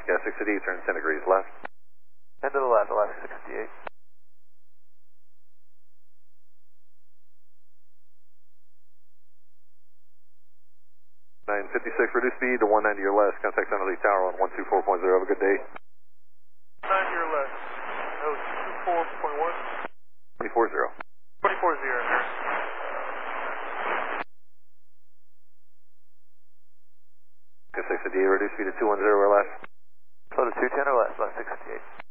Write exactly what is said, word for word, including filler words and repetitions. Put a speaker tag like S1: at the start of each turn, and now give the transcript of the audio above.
S1: left, gas six eighty-eight, turn ten degrees left.
S2: ten to the left, left sixty-eight.
S1: nine fifty-six, reduce speed to one ninety or less, contact San Jose Tower on one two four point zero, have a good day.
S2: ninety or less, that was two four point one?
S1: twenty-four zero.
S2: twenty-four zero, sir.
S1: six eighty-eight, reduce speed to two ten or less.
S2: So to two ten or less, left sixty-eight.